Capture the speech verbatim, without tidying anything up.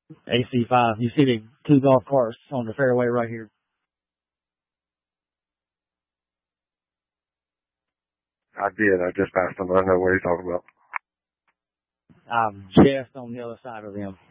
A C five. You see the two golf carts on the fairway right here? I did. I just passed them. I know what you're talking about. I'm just on the other side of them.